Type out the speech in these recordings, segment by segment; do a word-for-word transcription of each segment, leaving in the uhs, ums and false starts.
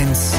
eins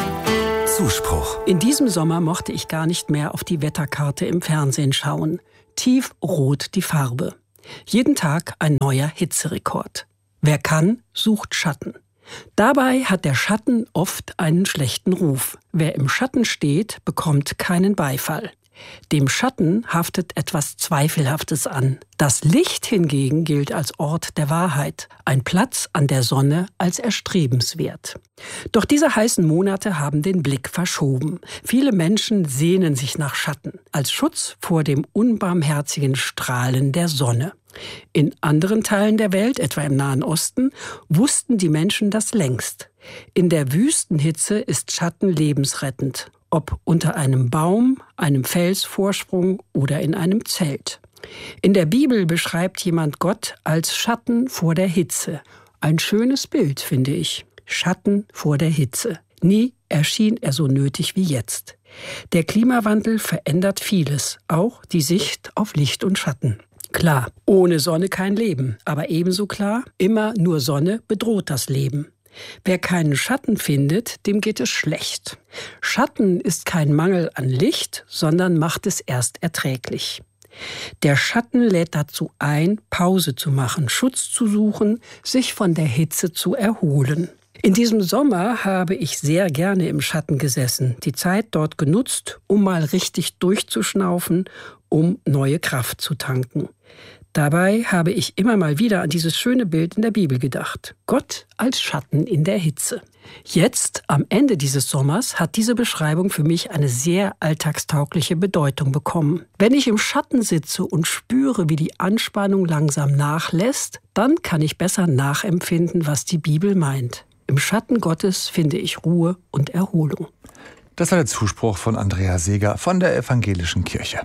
Zuspruch. In diesem Sommer mochte ich gar nicht mehr auf die Wetterkarte im Fernsehen schauen. Tiefrot die Farbe. Jeden Tag ein neuer Hitzerekord. Wer kann, sucht Schatten. Dabei hat der Schatten oft einen schlechten Ruf. Wer im Schatten steht, bekommt keinen Beifall. Dem Schatten haftet etwas Zweifelhaftes an. Das Licht hingegen gilt als Ort der Wahrheit, ein Platz an der Sonne als erstrebenswert. Doch diese heißen Monate haben den Blick verschoben. Viele Menschen sehnen sich nach Schatten, als Schutz vor dem unbarmherzigen Strahlen der Sonne. In anderen Teilen der Welt, etwa im Nahen Osten, wussten die Menschen das längst. In der Wüstenhitze ist Schatten lebensrettend. Ob unter einem Baum, einem Felsvorsprung oder in einem Zelt. In der Bibel beschreibt jemand Gott als Schatten vor der Hitze. Ein schönes Bild, finde ich. Schatten vor der Hitze. Nie erschien er so nötig wie jetzt. Der Klimawandel verändert vieles, auch die Sicht auf Licht und Schatten. Klar, ohne Sonne kein Leben, aber ebenso klar, immer nur Sonne bedroht das Leben. Wer keinen Schatten findet, dem geht es schlecht. Schatten ist kein Mangel an Licht, sondern macht es erst erträglich. Der Schatten lädt dazu ein, Pause zu machen, Schutz zu suchen, sich von der Hitze zu erholen. In diesem Sommer habe ich sehr gerne im Schatten gesessen, die Zeit dort genutzt, um mal richtig durchzuschnaufen, um neue Kraft zu tanken. Dabei habe ich immer mal wieder an dieses schöne Bild in der Bibel gedacht. Gott als Schatten in der Hitze. Jetzt, am Ende dieses Sommers, hat diese Beschreibung für mich eine sehr alltagstaugliche Bedeutung bekommen. Wenn ich im Schatten sitze und spüre, wie die Anspannung langsam nachlässt, dann kann ich besser nachempfinden, was die Bibel meint. Im Schatten Gottes finde ich Ruhe und Erholung. Das war der Zuspruch von Andrea Seeger von der Evangelischen Kirche.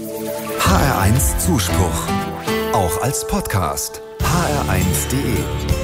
H R eins Zuspruch. Auch als Podcast. H R eins Punkt de